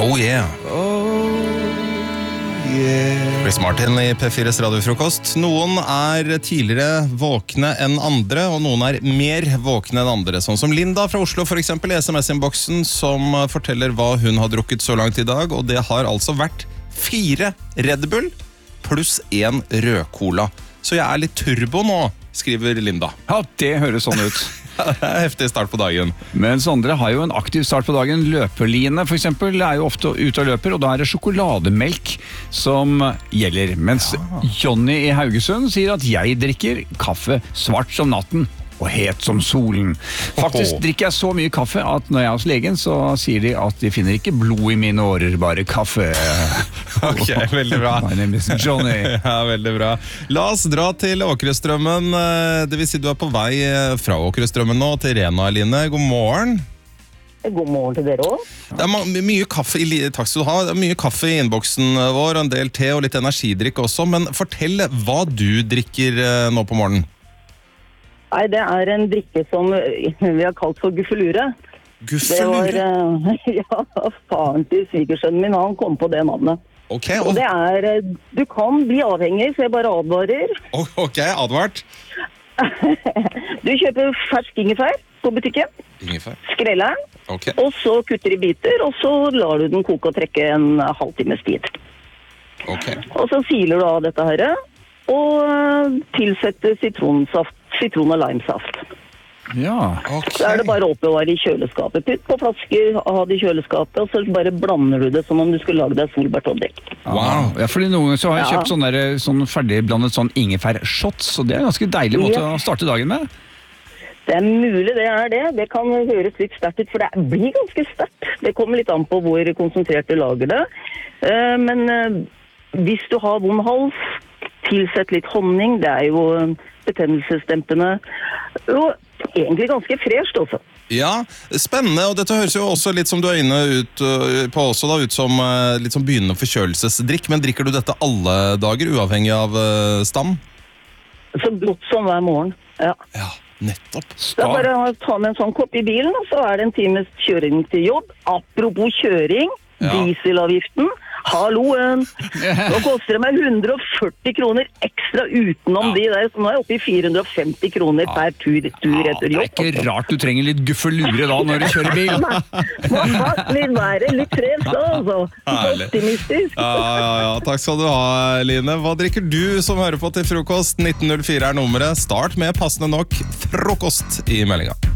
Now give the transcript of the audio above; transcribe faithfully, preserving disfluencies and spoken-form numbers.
Oh yeah. Oh yeah. Chris Martin i P fires radiofrokost. Noen er tidligere våkne enn andre, og noen er mer våkne enn andre. Sånn som Linda fra Oslo, for eksempel, i S M S-innboksen, som forteller hva hun har drukket så langt i dag, og det har altså vært fire Red Bull pluss en rød cola. Så jeg er litt turbo nå, skriver Linda. Ja, det høres sånn ut. Heftig start på dagen. Men Sondre har jo en aktiv start på dagen. Løperline for eksempel er jo ofte ute og løper, og da er det sjokolademelk som gjelder. Mens ja. Johnny i Haugesund sier at jeg drikker kaffe svart som natten og het som solen. Faktisk drikker jeg så mye kaffe at når jeg er hos legen, så sier de at de finner ikke blod i mine årer, bare kaffe. Ok, veldig bra. My name is Johnny. Ja, veldig bra. La oss dra til Åkrestrømmen. Det vil si du er på vei fra Åkrestrømmen nå til Rena, Eline. God morgen. God morgen til dere også. Det er mye kaffe i, takk skal du ha. Det er mye kaffe i innboksen vår, en del te og litt energidrikk også. Men fortell hva du drikker nå på morgenen. Nei, det er en drikke som vi har kalt for guffelure. Guffelure? Det var, ja, faren til svigersønnen min, han kom på det navnet. Ok, og... og det er, du kan bli avhengig, så jeg bare advarer. Ok, advart. Du kjøper fersk ingefær på butikken. Ingefær. Skreller den, okay. Og så kutter i biter, og så lar du den koke og trekke en halvtimes tid. Ok. Og så siler du av dette her, og tilsetter sitronsaft. Sitron- og limesaft. Ja, okay. Så er det bare å oppbevare i kjøleskapet. Putt på flasker, ha det i kjøleskapet, og så bare blander du det som om du skulle lage deg solbærtoddik. Wow. Ja, fordi noen ganger så har jeg Ja. kjøpt sånn, der, sånn ferdigblandet sånn ingefær-shots, så det er en ganske deilig måte Ja. å starte dagen med. Det er mulig det er det. Det kan høres litt sterkt ut, for det blir ganske sterkt. Det kommer litt an på hvor konsentrert du lager det. Eh, Men eh, hvis du har vond hals, tilsett litt honning. Det er jo betennelsesdempende. Og egentlig ganske fresht også. Ja, spennende, og dette høres jo også litt som du er inne ut, uh, på også da, ut som uh, litt som begynnende forkjølelsesdrikk, men drikker du dette alle dager, uavhengig av uh, stam? Så godt som hver morgen, ja. Ja, nettopp. Det er bare å ta med en sånn kopp i bilen, og så er det en times kjøring til jobb. Apropos kjøring, ja. Dieselavgiften. Halloen! Nå koster det meg hundre og førti kroner ekstra utenom ja. de der, så nå er jeg oppe i fire hundre og femti kroner ja. per tur, tur etter jobb. Ja, det er ikke rart du trenger litt guffelure da når du kjører bil. Må faktisk være litt fresh da, altså. Optimistisk. Ja, ja, ja. Takk skal du ha, Line. Hva drikker du som hører på til frokost? nitten null fire er nummeret. Start med passende nok frokost i meldinga.